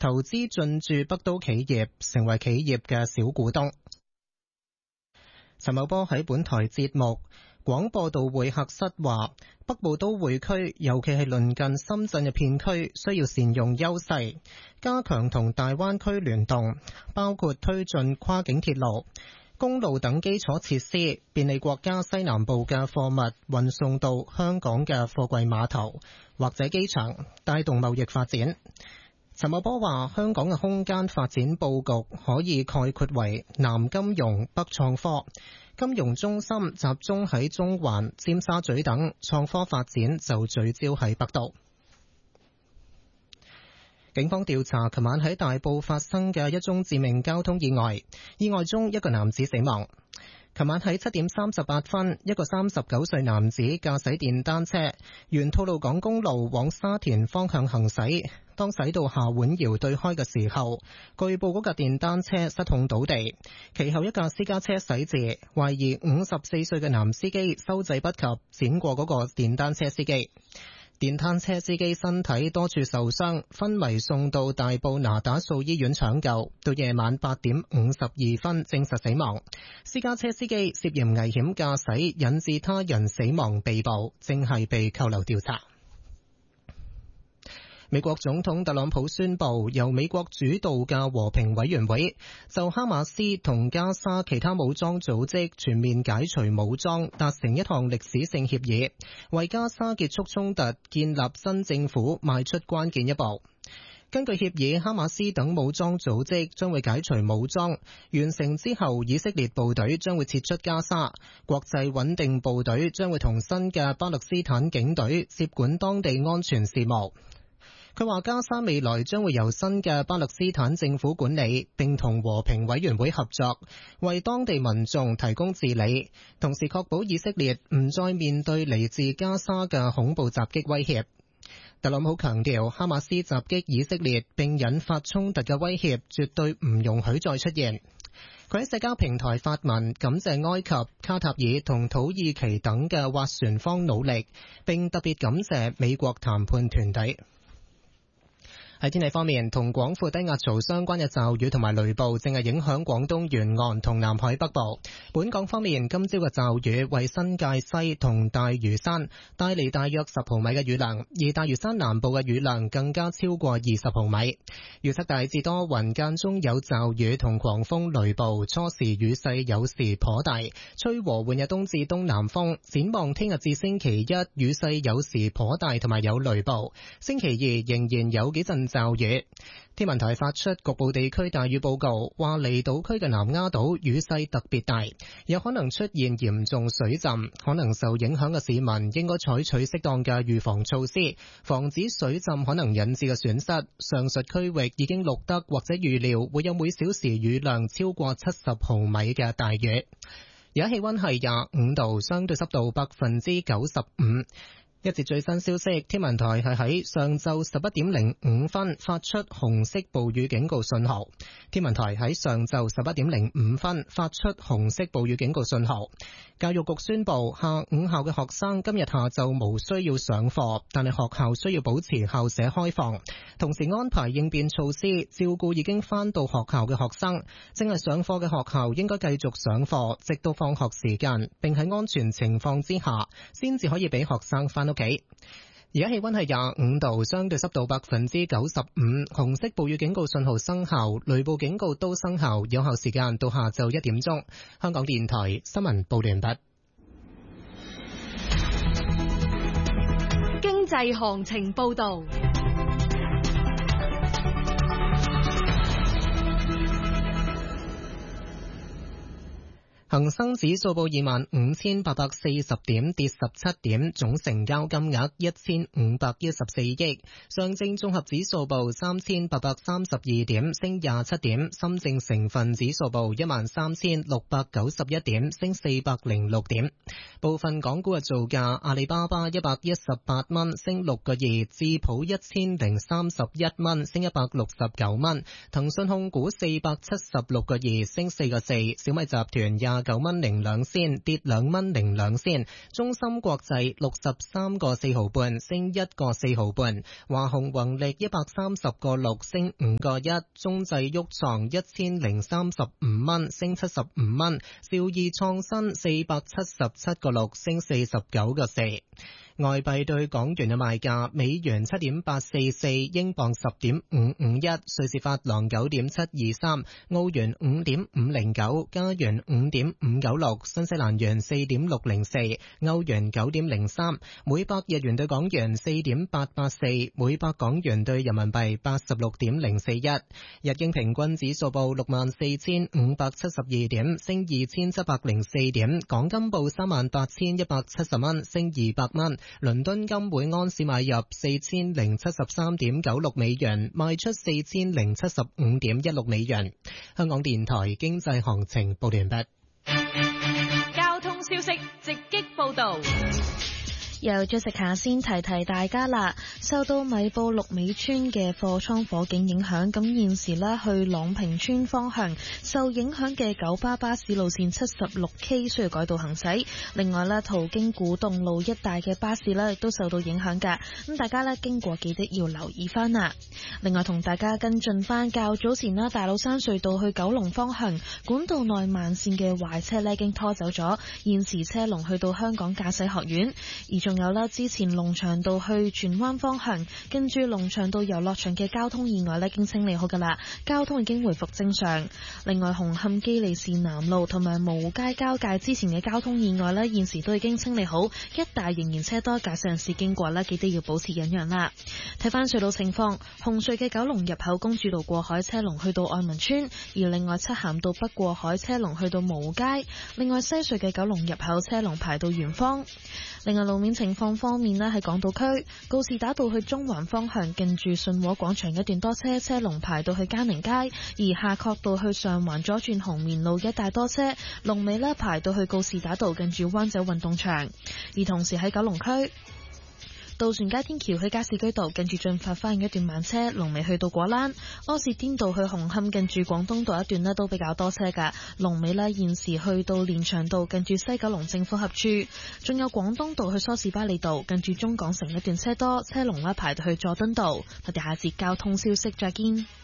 投資進駐北都企業，成為企業嘅小股東。陳茂波喺本台節目廣播道會客室話，北部都會區尤其係鄰近深圳嘅片區，需要善用優勢，加強同大灣區聯動，包括推進跨境鐵路、公路等基礎設施，便利國家西南部嘅貨物運送到香港嘅貨櫃碼頭或者機場，帶動貿易發展。陳茂波話，香港嘅空間發展佈局可以概括為南金融、北創科。金融中心集中喺中環、尖沙咀等，創科發展就聚焦喺北道。警方調查琴晚喺大埔發生嘅一宗致命交通意外，意外中一個男子死亡。琴晚喺7點38分，一個39歲男子駕駛電單車沿吐露港公路往沙田方向行駛，當駛到下碗窯對開嘅時候，據報嗰架電單車失控倒地，其後一架私家車駛至，懷疑54歲嘅男司機收掣不及，閃過嗰個電單車司機。電單車司機身體多處受傷，昏迷送到大埔那打素醫院搶救，到夜晚8點52分證實死亡。私家車司機涉嫌危險駕駛引致他人死亡被捕，正係被扣留調查。美國總統特朗普宣布，由美國主導嘅和平委員會就哈馬斯同加沙其他武裝組織全面解除武裝達成一項歷史性協議，為加沙結束衝突、建立新政府邁出關鍵一步。根據協議，哈馬斯等武裝組織將會解除武裝，完成之後，以色列部隊將會撤出加沙，國際穩定部隊將會同新嘅巴勒斯坦警隊接管當地安全事務。佢話加沙未來將會由新嘅巴勒斯坦政府管理，並同和平委員會合作，為當地民眾提供治理，同時確保以色列唔再面對嚟自加沙嘅恐怖襲擊威脅。特朗普強調，哈馬斯襲擊以色列並引發衝突嘅威脅絕對唔容許再出現。佢喺社交平台發文感謝埃及、卡塔爾同土耳其等嘅斡旋方努力，並特別感謝美國談判團隊。喺天氣方面，同廣闊低壓槽相關嘅驟雨同埋雷暴正係影響廣東沿岸同南海北部。本港方面，今朝嘅驟雨為新界西同大嶼山帶嚟大約10毫米嘅雨量，而大嶼山南部嘅雨量更加超過20毫米。預測大致多雲，間中有驟雨同狂風雷暴，初時雨勢有時頗大，吹和緩嘅東至東南風。展望聽日至星期一，雨勢有時頗大同埋有雷暴。星期二仍然有幾陣驟雨。天文台發出局部地區大雨報告，話離島區嘅南丫島雨勢特別大，有可能出現嚴重水浸，可能受影響嘅市民應該採取適當嘅預防措施，防止水浸可能引致嘅損失。上述區域已經錄得或者預料會有每小時雨量超過70毫米嘅大雨。而家氣溫係25度，相對濕度95%。一節最新消息，天文台係喺上晝11點05分發出紅色暴雨警告信號。天文台喺上晝11點05分發出紅色暴雨警告信號。教育局宣布，下午校嘅學生今日下晝無需要上課，但係學校需要保持校舍開放，同時安排應變措施，照顧已經返到學校嘅學生。正係上課嘅學校應該繼續上課，直到放學時間，並喺安全情況之下，先至可以俾學生返屋企。而家氣溫係25度，相對濕度95%，紅色暴雨警告信號生效，雷暴警告都生效，有效時間到下晝1點鐘。香港電台新聞報完畢。 經濟行情報道。 恒生指數報25,840點，跌17點，總成交金額1514億。上證綜合指數報3832點，升27點。深證成分指數報13,691點，升406點。部分港股嘅造價：阿里巴巴118蚊，升6個2；智普1031蚊，升169蚊；騰訊控股476個2，升4個4；小米集團 89蚊零2仙，跌2蚊零2仙。中芯國際63個4毫半，升1個4毫半。華虹宏力130個6，升5個1。中製鬱創1035蚊，升75蚊。兆易創新477個6，升49個4。外幣對港元嘅賣價：美元7.844，英鎊10.551，瑞士法郎9.723，澳元5.509，加元5.596，新西蘭元4.604，歐元9.03，每百日元對港元4.884，每百港元對人民幣86.041。日經平均指數報64,572點，升2,704點。港金報38,170蚊，升200蚊。倫敦金每盎司買入4073.96美元，賣出4075.16美元。香港電台經濟行情報完畢。 交通消息直擊報道。 由Jessica先提提大家啦，受到米埔綠尾村嘅貨倉火警影響，咁現時呢去朗屏村方向受影響嘅九巴巴士路線 76K 需要改道行駛。另外呢，途經古洞路一帶嘅巴士呢亦都受到影響㗎，咁大家呢經過記得要留意翻啦。另外同大家跟進翻較早前啦，大老山隧道去九龍方向管道內慢線嘅壞車呢已經拖走咗，現時車龍去到香港駕駛學院。而仲有啦，之前龍翔道去荃灣方向，跟住龍翔道遊樂場嘅交通意外呢已經清理好噶啦，交通已經回復正常。另外，紅磡基利士南路同埋蕪湖街交界之前嘅交通意外呢，現時都已經清理好，一帶仍然車多，駕駛人士經過呢，記得要保持忍讓啦。睇翻隧道情況，紅隧嘅九龍入口公主道過海車龍去到愛民村，而另外漆咸道北過海車龍去到蕪湖街，另外西隧嘅九龍入口車龍排到圓方。另外路面情況方面呢，喺港島區告士打道去中環方向，近住信和廣場一段多車，車龍排到去嘉寧街；而夏慤道去上環左轉紅棉路一帶多車，龍尾呢排到去告士打道近住灣仔運動場。而同時喺九龍區渡船街天橋去加士居道近住進發花園一段慢車，龍尾去到果欄；柯士甸道去紅磡近住廣東道一段呢都比較多車㗎，龍尾呢現時去到連翔道近住西九龍政府合署，仲有廣東道去梳士巴利道近住中港城一段車多，車龍呢排到去佐敦道。我哋下節交通消息再見。